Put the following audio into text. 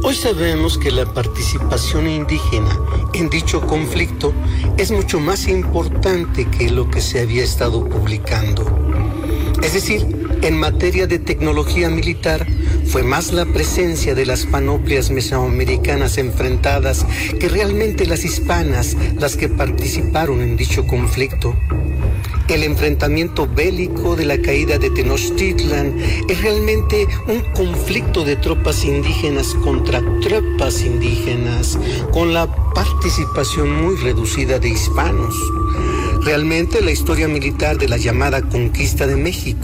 Hoy sabemos que la participación indígena en dicho conflicto es mucho más importante que lo que se había estado publicando. Es decir, en materia de tecnología militar, fue más la presencia de las panoplias mesoamericanas enfrentadas que realmente las hispanas las que participaron en dicho conflicto. El enfrentamiento bélico de la caída de Tenochtitlan es realmente un conflicto de tropas indígenas contra tropas indígenas, con la participación muy reducida de hispanos. Realmente la historia militar de la llamada conquista de México